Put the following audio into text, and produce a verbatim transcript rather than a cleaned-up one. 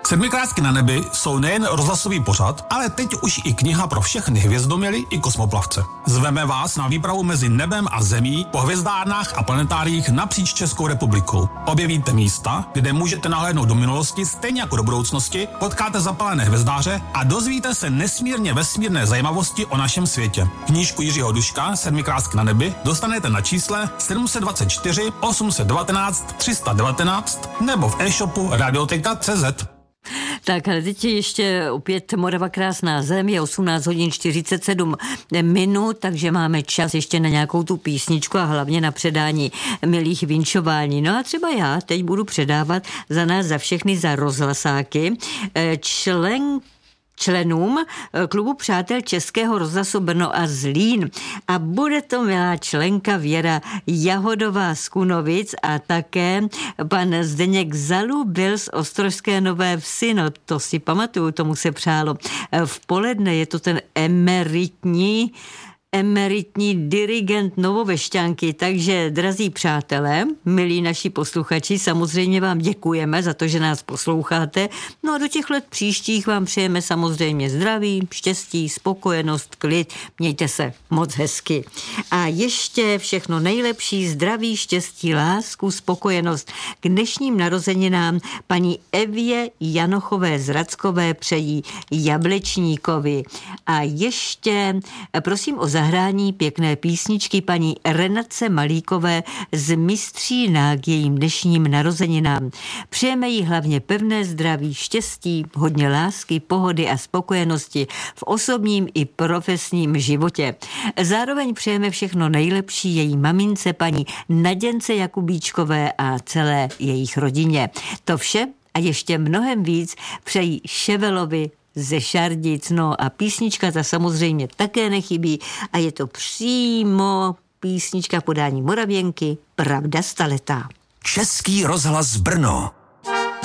Sedmikrásky na nebi jsou nejen rozhlasový pořad, ale teď už i kniha pro všechny hvězdoměly i kosmoplavce. Zveme vás na výpravu mezi nebem a zemí po hvězdárnách a planetáriích napříč Českou republikou. Objevíte místa, kde můžete nahlédnout do minulosti stejně jako do budoucnosti, potkáte zapalené hvězdáře a dozvíte se nesmírně vesmírné zajímavosti o našem světě. Knížku Jiřího Duška Sedmikrásky na nebi dostanete na čísle sedm dva čtyři osm jedna devět tři jedna devět nebo v e-shopu radioteka tečka cé zet. Tak, ale teď ještě opět Morava krásná zem, je osmnáct hodin čtyřicet sedm minut, takže máme čas ještě na nějakou tu písničku a hlavně na předání milých vinčování. No a třeba já teď budu předávat za nás, za všechny, za rozhlasáky, člen členům klubu Přátel Českého rozhlasu Brno a Zlín. A bude to milá členka Věra Jahodová z Kunovic a také pan Zdeněk Zalubil z Ostrožské Nové Vsi. No to si pamatuju, tomu se přálo v poledne. Je to ten emeritní emeritní dirigent Novovešťanky, takže drazí přátelé, milí naši posluchači, samozřejmě vám děkujeme za to, že nás posloucháte. No a do těch let příštích vám přejeme samozřejmě zdraví, štěstí, spokojenost, klid, mějte se moc hezky. A ještě všechno nejlepší, zdraví, štěstí, lásku, spokojenost k dnešním narozeninám paní Evě Janochové z Radskové přejí Jablečníkovi. A ještě prosím o zahrání pěkné písničky paní Renace Malíkové z Mistřína k jejím dnešním narozeninám. Přejeme jí hlavně pevné zdraví, štěstí, hodně lásky, pohody a spokojenosti v osobním i profesním životě. Zároveň přejeme všechno nejlepší její mamince paní Naděnce Jakubíčkové a celé jejich rodině. To vše a ještě mnohem víc přejí Ševelovi ze Šardic. No a písnička ta samozřejmě také nechybí a je to přímo písnička podání Moravěnky Pravda staletá. Český rozhlas Brno.